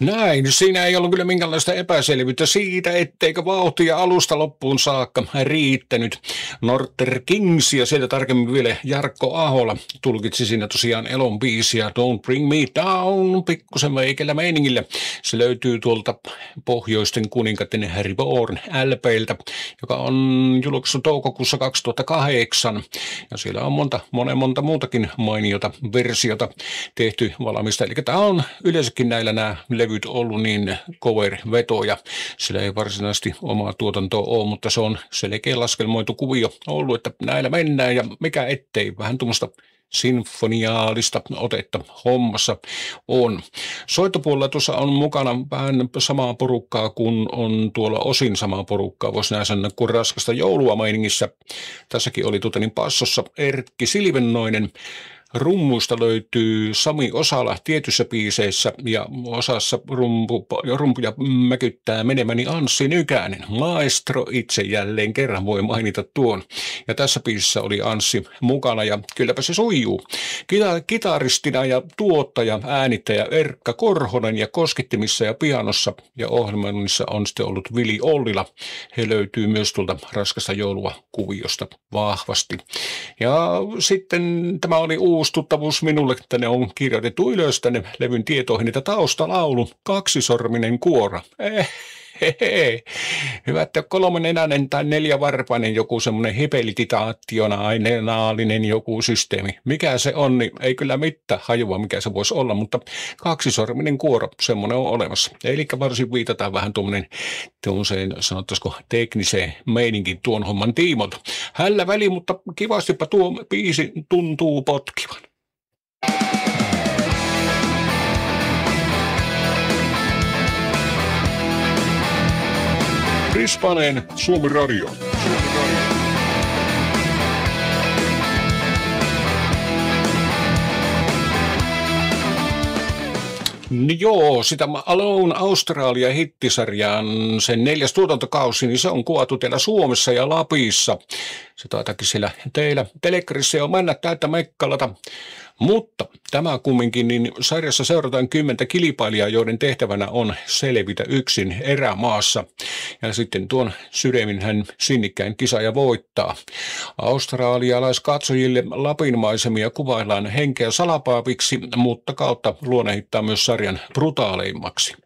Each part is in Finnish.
Näin, siinä ei ollut kyllä minkäänlaista epäselvyyttä siitä, etteikö vauhtia alusta loppuun saakka riittänyt. Northern Kings ja sieltä tarkemmin vielä Jarkko Ahola tulkitsi siinä tosiaan Elon biisiä Don't Bring Me Down pikkusen veikellä meiningillä. Se löytyy tuolta Pohjoisten kuninkaiden Reborn LP:ltä, joka on julkaistu toukokuussa 2008. Ja siellä on monta muutakin mainiota versiota tehty valmista. Eli tämä on yleensäkin näillä nämä levyt ollut niin cover-vetoja. Sillä ei varsinaisesti omaa tuotantoa ole, mutta se on selkeä laskelmoitu kuvio ollut, että näillä mennään ja mikä ettei vähän tuommoista sinfoniaalista otetta hommassa on. Soittopuolella tuossa on mukana vähän samaa porukkaa kuin on tuolla osin samaa porukkaa, voisi näin sanoa, kuin Raskasta joulua meiningissä. Tässäkin oli passossa Erkki Silvennoinen. Rummuista löytyy Sami Osala tietyissä biiseissä ja osassa rumpuja mäkyttää menemäni Anssi Nykänen. Maestro itse jälleen kerran voi mainita tuon. Ja tässä biisissä oli Anssi mukana ja kylläpä se sujuu. Kitaristina ja tuottaja, äänittäjä Erkka Korhonen ja koskettimissa ja pianossa ja ohjelmoinnissa on sitten ollut Vili Ollila. He löytyy myös tuolta Raskasta joulua kuviosta vahvasti. Ja sitten tämä oli uusi tuttavuus minulle, että ne on kirjoitettu ylös tänne levyn tietoihin, että taustalaulu, kaksisorminen kuora. Hyvä, että 3-nenäinen tai 4-varpainen joku semmoinen hipelititaattionaalinen joku systeemi. Mikä se on, niin ei kyllä mitään hajua, mikä se voisi olla, mutta kaksisorminen kuoro, semmoinen on olemassa. Eli varsin viitataan vähän tuommoiseen, sanottaisiko tekniseen meininkin tuon homman tiimolta. Hällä väli, mutta kivastipa tuo biisi tuntuu potkivan. Rispaneen Suomi Radio. Joo, sitä Alone Australia-hittisarjan sen 4. tuotantokausi, niin se on kuvattu täällä Suomessa ja Lapissa. Se taitakin siellä teillä telekkarissa jo mennä täyttä mekkalata. Mutta tämä kumminkin, niin sarjassa seurataan 10 kilpailijaa, joiden tehtävänä on selvitä yksin erämaassa. Ja sitten tuon sydämin hän sinnikkäin kisaaja voittaa. Australialaiskatsojille Lapin maisemia kuvaillaan henkeä salapaaviksi, mutta kautta luonnehittaa myös sarjan brutaaleimmaksi.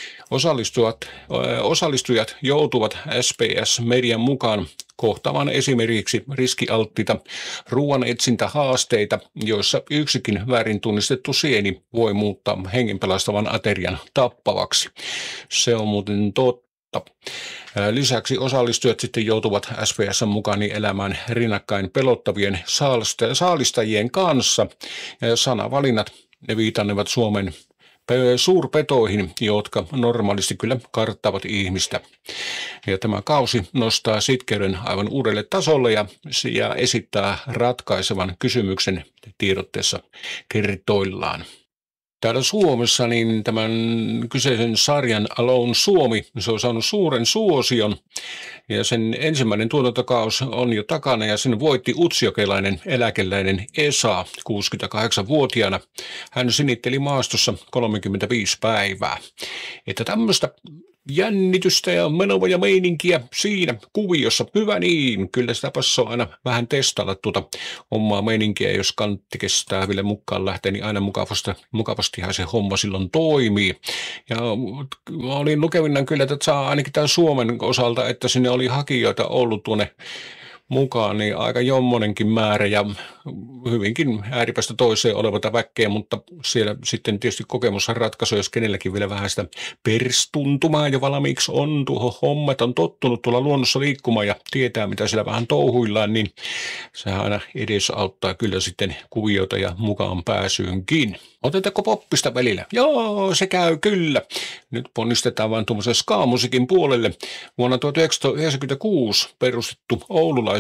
Osallistujat joutuvat SBS-median mukaan kohtaamaan esimerkiksi riskialttita ruoanetsintähaasteita, joissa yksikin väärin tunnistettu sieni voi muuttaa hengenpelastavan aterian tappavaksi. Se on muuten totta. Lisäksi osallistujat sitten joutuvat SPS:n mukaan elämään rinnakkain pelottavien saalistajien kanssa. Ja sanavalinnat ne viitannevat Suomen suurpetoihin, jotka normaalisti kyllä karttavat ihmistä. Ja tämä kausi nostaa sitkeyden aivan uudelle tasolle ja esittää ratkaisevan kysymyksen tiedotteessa kertoillaan. Täällä Suomessa niin tämän kyseisen sarjan Alone Suomi, se on saanut suuren suosion ja sen ensimmäinen tuotantokausi on jo takana ja sen voitti utsjokelainen eläkeläinen Esa 68-vuotiaana. Hän sinitteli maastossa 35 päivää. Että tämmöistä jännitystä ja menoa ja meininkiä siinä kuviossa. Hyvä niin, kyllä sitä passaa aina vähän testailla tuota omaa meininkiä, jos kantti kestää vielä mukaan lähteä, niin aina mukavastihan se homma silloin toimii. Ja olin lukevinnan kyllä, että saa ainakin tämän Suomen osalta, että sinne oli hakijoita ollut tuonne mukaan, niin aika jommonenkin määrä ja hyvinkin ääripäästä toiseen olevata väkkeä, mutta siellä sitten tietysti kokemushan ratkaisu, jos kenelläkin vielä vähän sitä perstuntumaa jo valmiiksi on tuohon hommat, on tottunut tuolla luonnossa liikkumaan ja tietää, mitä siellä vähän touhuillaan, niin sehän aina edesauttaa kyllä sitten kuviota ja mukaan pääsyynkin. Otetaanko poppista välillä? Joo, se käy kyllä. Nyt ponnistetaan vaan tuommoisen ska-musiikin puolelle. Vuonna 1996 perustettu oululais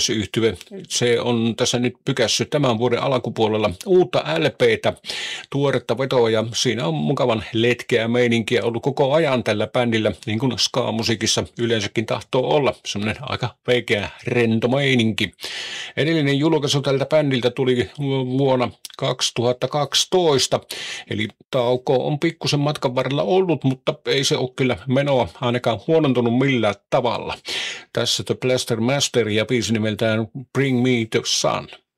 suomalaisyhtye. Se on tässä nyt pykässyt tämän vuoden alkupuolella uutta LPtä, tuoretta vetoa, ja siinä on mukavan letkeä meininkiä ollut koko ajan tällä bändillä, niin kuin ska-musiikissa yleensäkin tahtoo olla. Semmoinen aika veikeä, rento meininki. Edellinen julkaisu tältä bändiltä tuli vuonna 2012, eli tauko on pikkusen matkan varrella ollut, mutta ei se ole kyllä menoa ainakaan huonontunut millään tavalla. Tässä The Blaster Master ja biisi nimeltään Bring Me the Sun.